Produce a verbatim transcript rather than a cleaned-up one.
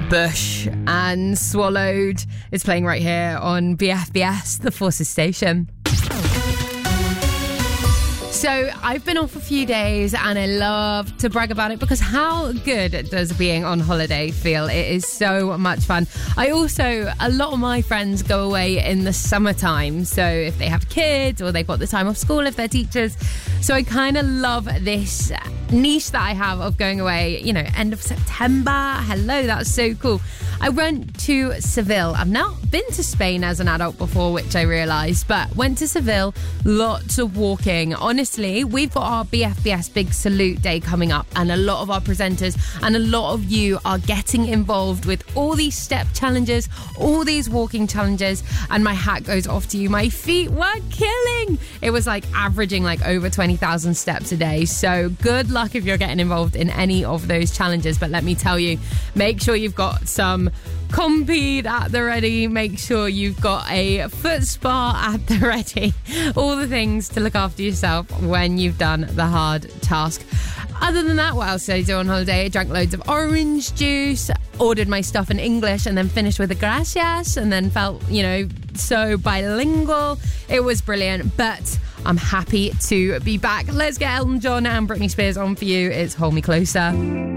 Bush and Swallowed is playing right here on B F B S, the Forces Station. So I've been off a few days and I love to brag about it because how good does being on holiday feel? It is so much fun. I also, a lot of my friends go away in the summertime. So if they have kids or they've got the time off school, if they're teachers. So I kind of love this niche that I have of going away, you know, end of September. Hello, that's so cool. I went to Seville. I've now been to Spain as an adult before, which I realised, but went to Seville, lots of walking. Honestly, we've got our B F B S Big Salute Day coming up, and a lot of our presenters and a lot of you are getting involved with all these step challenges, all these walking challenges, and my hat goes off to you. My feet were killing. It was like averaging like over twenty thousand steps a day. So good luck if you're getting involved in any of those challenges. But let me tell you, make sure you've got some Compeed at the ready. Make sure you've got a foot spa at the ready. All the things to look after yourself when you've done the hard task. Other than that, what else did I do on holiday? I drank loads of orange juice, ordered my stuff in English, and then finished with a gracias, and then felt, you know, so bilingual. It was brilliant, but I'm happy to be back. Let's get Elton John and Britney Spears on for you. It's Hold Me Closer.